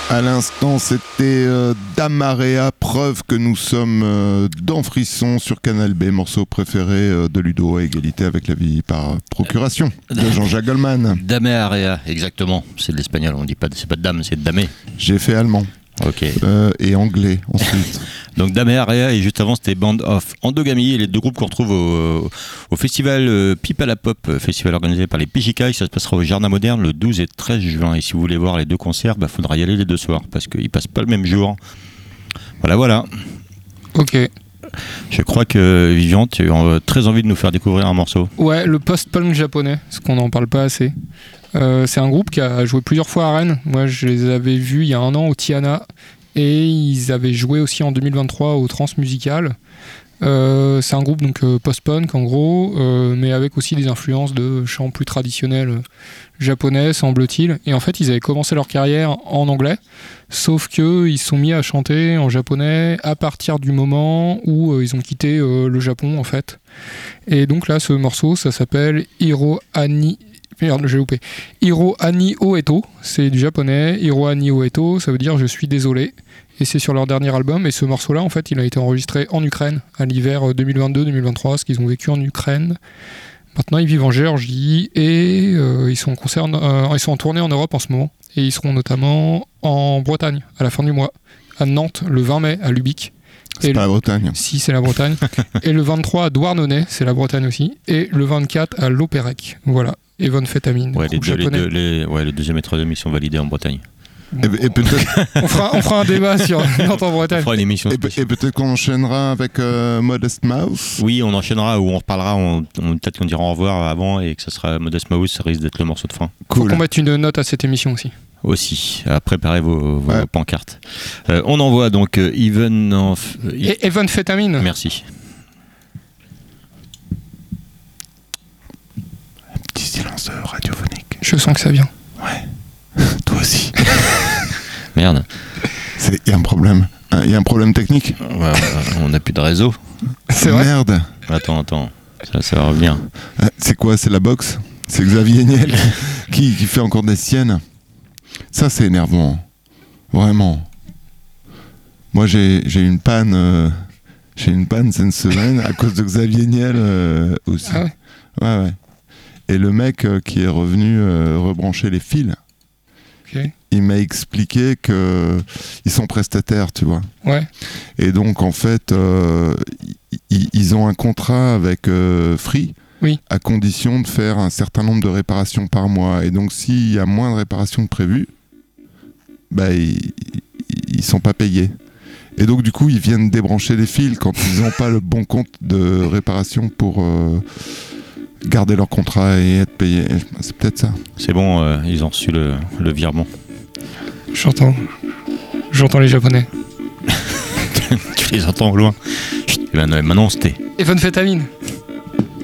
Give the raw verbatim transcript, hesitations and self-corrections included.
À l'instant, c'était euh, Damarea, preuve que nous sommes euh, dans Frisson sur Canal B, morceau préféré euh, de Ludo, à égalité avec La vie par procuration de Jean-Jacques Goldman. Damarea, exactement. C'est de l'espagnol, on dit pas, c'est pas de dame, c'est de damé. J'ai fait allemand. Ok. Euh, et anglais ensuite. Donc Damarea, et juste avant c'était Band of Endogamie, les deux groupes qu'on retrouve au, au festival euh, Pipe à la Pop, festival organisé par les P J K. Ça se passera au Jardin Moderne le douze et treize juin. Et si vous voulez voir les deux concerts, bah faudra y aller les deux soirs parce qu'ils passent pas le même jour. Voilà, voilà. Ok. Je crois que Vivian, tu as très envie de nous faire découvrir un morceau. Ouais, le post-punk japonais, parce qu'on n'en parle pas assez. Euh, c'est un groupe qui a joué plusieurs fois à Rennes. Moi, je les avais vus il y a un an au Tiana. Et ils avaient joué aussi en deux mille vingt-trois au Transmusical. Euh, c'est un groupe donc euh, post-punk en gros, euh, mais avec aussi des influences de chants plus traditionnels euh, japonais, semble-t-il. Et en fait, ils avaient commencé leur carrière en anglais, sauf qu'ils se sont mis à chanter en japonais à partir du moment où euh, ils ont quitté euh, le Japon en fait. Et donc là, ce morceau, ça s'appelle Hiro Ani... Merde, j'ai loupé. Hiro Ani Oeto, c'est du japonais. Hiro Ani Oeto, ça veut dire je suis désolé. Et c'est sur leur dernier album. Et ce morceau-là, en fait, il a été enregistré en Ukraine à l'hiver deux mille vingt-deux deux mille vingt-trois, parce qu'ils ont vécu en Ukraine. Maintenant, ils vivent en Géorgie et euh, ils sont en concert, euh, ils sont en tournée en Europe en ce moment. Et ils seront notamment en Bretagne à la fin du mois, à Nantes le vingt mai, à Lubic. C'est et pas le... la Bretagne. Si, c'est la Bretagne. Et le vingt-trois à Douarnenez, c'est la Bretagne aussi. Et le vingt-quatre à Lopérec. Voilà. Evan Fétamine. Ouais, les, deux, les, deux, les, ouais, le deuxième et troisième ils sont validés en Bretagne. Bon, et, et peut-être... on, fera, on fera un débat sur Nantes en Bretagne. On fera une émission et, et peut-être qu'on enchaînera avec euh, Modest Mouse. Oui, on enchaînera ou on reparlera. On, on, peut-être qu'on dira au revoir avant et que ça sera Modest Mouse. Ça risque d'être le morceau de fin. Cool. Faut qu'on mette une note à cette émission aussi. Aussi, à préparer vos, vos ouais. pancartes. Euh, on envoie donc euh, Even of... Euh, et Evan Fétamine. Merci. Petit silence radiophonique. Je sens que ça vient. Ouais. Toi aussi. Merde. Il y a un problème. Il y a un problème technique. Ouais, on n'a plus de réseau. C'est vrai. Merde. Attends, attends. Ça, ça va revenir. C'est quoi? C'est la boxe? C'est Xavier Niel qui, qui fait encore des siennes. Ça, c'est énervant. Vraiment. Moi, j'ai, j'ai une panne. Euh, j'ai une panne cette semaine à cause de Xavier Niel euh, aussi. Ah ouais. Ouais, ouais. Et le mec euh, qui est revenu euh, rebrancher les fils, okay. il m'a expliqué que ils sont prestataires, tu vois. Ouais. Et donc, en fait, euh, ils, ils ont un contrat avec euh, Free. Oui. À condition de faire un certain nombre de réparations par mois. Et donc, s'il y a moins de réparations que prévu, bah, ils, ils sont pas payés. Et donc, du coup, ils viennent débrancher les fils quand ils n'ont pas le bon compte de réparation pour euh, garder leur contrat et être payés. C'est peut-être ça. C'est bon, euh, ils ont reçu le, le virement. J'entends. J'entends les Japonais. Tu les entends au loin. Chut, ben, maintenant, c'était... Evan Fétamine.